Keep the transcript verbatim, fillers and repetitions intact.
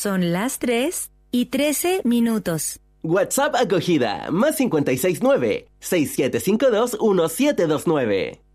Son las tres y trece minutos. WhatsApp acogida, más cincuenta y seis nueve, seis siete cinco dos, uno siete dos nueve.